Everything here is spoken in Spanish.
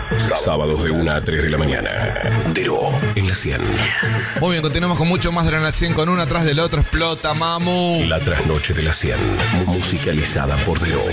Sábados de 1 a 3 de la mañana. Dero en la 100. Muy bien, continuamos con mucho más de la 100 con uno atrás del otro. Explota, mamu. La trasnoche de la 100. Musicalizada por Dero.